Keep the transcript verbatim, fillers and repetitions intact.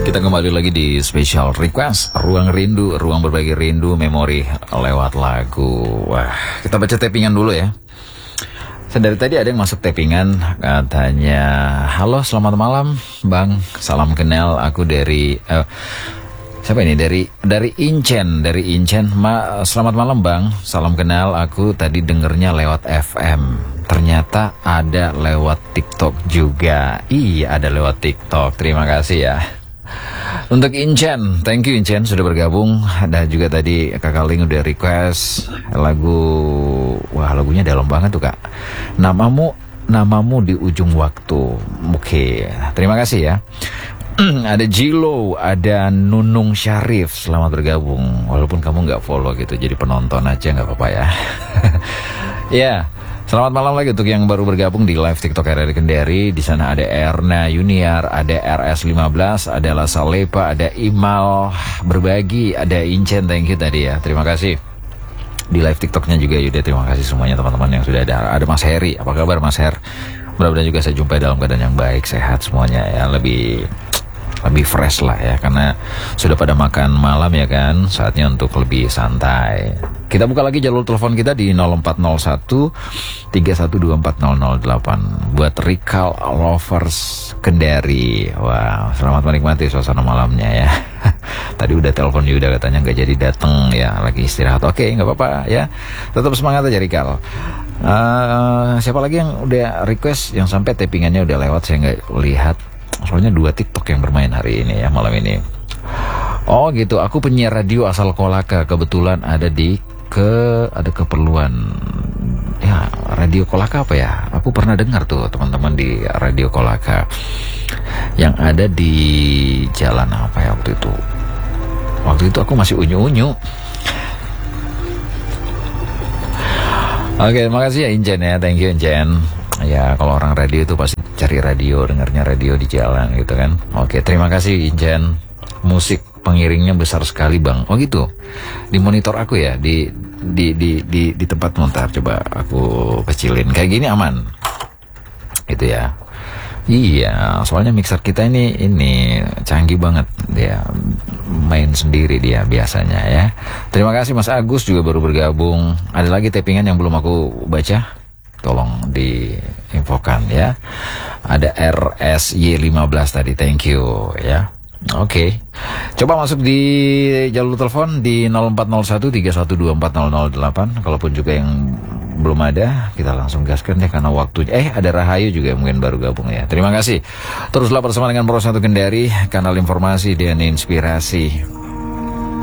Kita kembali lagi di Special Request, ruang rindu, ruang berbagi rindu, memori lewat lagu. Wah, kita baca tappingan dulu ya. Dari tadi ada yang masuk tappingan, katanya, halo selamat malam bang, salam kenal, aku dari eh, siapa ini, dari dari Incen, dari Incen. Ma, selamat malam bang, salam kenal, aku tadi dengernya lewat F M, ternyata ada lewat TikTok juga. Iya, ada lewat TikTok, terima kasih ya untuk Incen, thank you Incen sudah bergabung. Dan juga tadi Kakak Ling udah request lagu, wah lagunya dalam banget tuh kak. Namamu, namamu di ujung waktu. Oke, terima kasih ya. Ada Jilo, ada Nunung Syarif, selamat bergabung. Walaupun kamu nggak follow gitu, jadi penonton aja nggak apa-apa ya. Ya. Selamat malam lagi untuk yang baru bergabung di live TikTok R R Kendari. Di sana ada Erna Yuniar, ada R S lima belas, ada Lasa Lepa, ada Imal berbagi, ada Incen, thank you tadi ya. Terima kasih. Di live TikToknya juga Yuda, terima kasih semuanya teman-teman yang sudah ada. Ada Mas Heri, apa kabar Mas Her? Mudah-mudahan juga saya jumpai dalam keadaan yang baik, sehat semuanya ya, lebih lebih fresh lah ya, karena sudah pada makan malam ya kan, saatnya untuk lebih santai. Kita buka lagi jalur telepon kita di nol empat nol satu tiga satu dua empat nol nol delapan buat Rikal Lovers Kendari. Wow, selamat menikmati suasana malamnya ya. Tadi udah telepon juga katanya nggak jadi datang ya, lagi istirahat. Oke, nggak apa-apa ya, tetap semangat aja Rikal. Uh, siapa lagi yang udah request, yang sampai tappingannya udah lewat saya nggak lihat. Soalnya dua TikTok yang bermain hari ini ya, malam ini. Oh gitu, aku penyiar radio asal Kolaka, kebetulan ada di ke ada keperluan ya, radio Kolaka apa ya? Aku pernah dengar tuh teman-teman di radio Kolaka yang ada di jalan apa ya waktu itu. Waktu itu aku masih unyu-unyu. Oke, makasih ya Incen ya, thank you Incen. Ya kalau orang radio itu pasti cari radio, dengarnya radio di jalan gitu kan. Oke, terima kasih Incen. Musik pengiringnya besar sekali bang. Oh gitu. Di monitor aku ya, di di di di, di tempat montar. Coba aku kecilin. Kayak gini aman. Itu ya. Iya, soalnya mixer kita ini ini canggih banget, dia main sendiri dia biasanya ya. Terima kasih Mas Agus juga baru bergabung. Ada lagi tappingan yang belum aku baca? Tolong diinfokan ya. Ada R S Y lima belas tadi, thank you ya. Oke, okay. Coba masuk di jalur telepon di nol empat nol satu tiga satu dua empat nol nol delapan. Kalaupun juga yang belum ada, kita langsung gaskan ya karena waktunya. Eh, ada Rahayu juga mungkin baru gabung ya. Terima kasih. Teruslah bersama dengan Pro Satu Kendari, kanal informasi dan inspirasi.